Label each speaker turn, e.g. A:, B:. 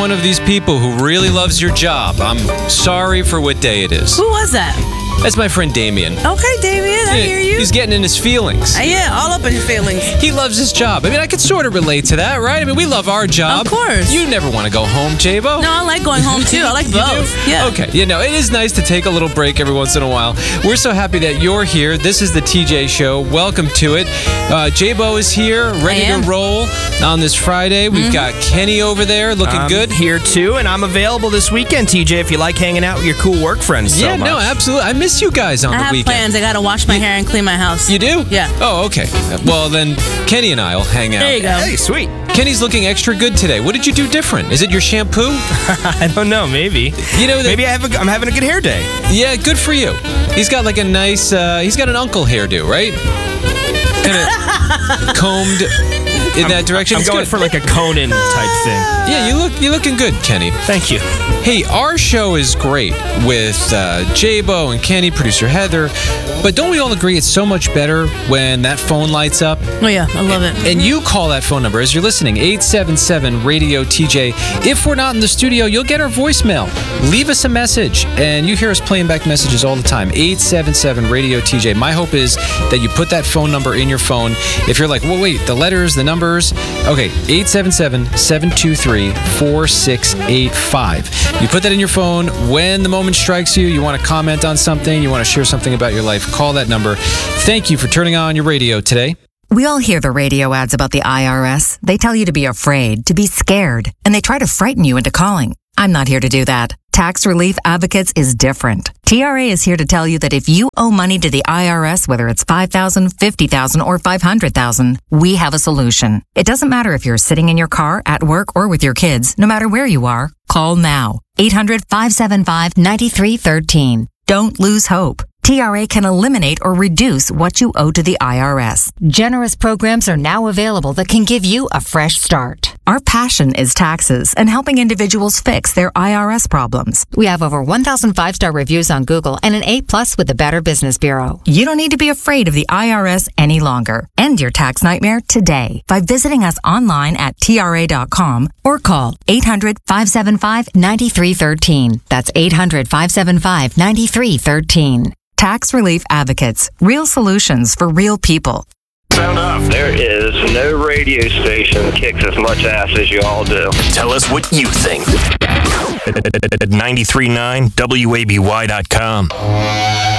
A: one of these people who really loves your job, I'm sorry for what day it is.
B: Who was that?
A: That's my friend Damien.
B: Okay, Damien, I hear you.
A: He's getting in his feelings.
B: Yeah, all up in his feelings.
A: He loves his job. I mean, I could sort of relate to that, right? I mean, we love our job.
B: Of course.
A: You never want to go home, J-Bo.
B: No, I like going home too. I like both. Yeah.
A: Okay. You know, it is nice to take a little break every once in a while. We're so happy that you're here. This is the TJ Show. Welcome to it. J-Bo is here, ready to roll on this Friday. We've got Kenny over there looking good.
C: Here too, and I'm available this weekend, TJ, if you like hanging out with your cool work friends so much.
A: No, absolutely. I miss you guys on the
B: I have
A: weekend.
B: plans. I got to wash my hair and clean my house.
A: You do?
B: Yeah.
A: Oh, okay. Well, then Kenny and I will hang out.
B: There you go.
C: Hey, sweet.
A: Kenny's looking extra good today. What did you do different? Is it your shampoo?
C: I don't know, maybe.
A: You know,
C: maybe I'm having a good hair day.
A: Yeah, good for you. He's got like a nice, he's got an uncle hairdo, right? Kind of combed in that direction.
C: I'm going for like a Conan type thing.
A: Yeah, you're looking good, Kenny.
C: Thank you.
A: Hey, our show is great with J-Bo and Kenny, producer Heather, but don't we all agree it's so much better when that phone lights up?
B: Oh, yeah, I love it.
A: And you call that phone number as you're listening, 877-RADIO-TJ. If we're not in the studio, you'll get our voicemail. Leave us a message, and you hear us playing back messages all the time, 877-RADIO-TJ. My hope is that you put that phone number in your phone. If you're like, well, wait, the letters, the numbers, okay, 877-723-4685. You put that in your phone. When the moment strikes you, you want to comment on something, you want to share something about your life, call that number. Thank you for turning on your radio today.
D: We all hear the radio ads about the IRS. They tell you to be afraid, to be scared, and they try to frighten you into calling. I'm not here to do that. Tax Relief Advocates is different. TRA is here to tell you that if you owe money to the IRS, whether it's $5,000, $50,000, or $500,000, we have a solution. It doesn't matter if you're sitting in your car, at work, or with your kids. No matter where you are, call now. 800-575-9313. Don't lose hope. TRA can eliminate or reduce what you owe to the IRS. Generous programs are now available that can give you a fresh start. Our passion is taxes and helping individuals fix their IRS problems. We have over 1,000 5-star reviews on Google and an A+ with the Better Business Bureau. You don't need to be afraid of the IRS any longer. End your tax nightmare today by visiting us online at TRA.com or call 800-575-9313. That's 800-575-9313. Tax Relief Advocates. Real solutions for real people.
E: Sound off. There is no radio station that kicks as much ass as you all do.
F: Tell us what you think at 93.9WABY.com.